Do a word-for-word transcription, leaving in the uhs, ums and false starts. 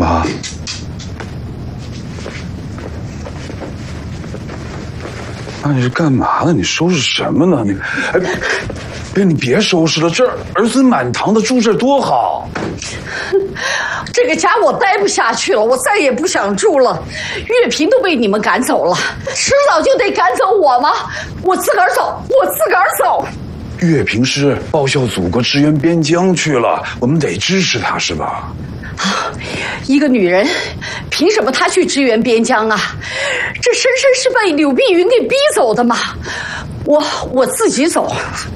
妈，妈，你是干嘛呢？你收拾什么呢？你，哎，别，你别收拾了，这儿孙满堂的住这多好。 这个家我待不下去了，我再也不想住了。月平都被你们赶走了，迟早就得赶走我吗？我自个儿走，我自个儿走。 月平是报效祖国、支援边疆去了，我们得支持她，是吧？ 啊，一个女人，凭什么她去支援边疆啊？这深深是被柳碧云给逼走的嘛。我我自己走，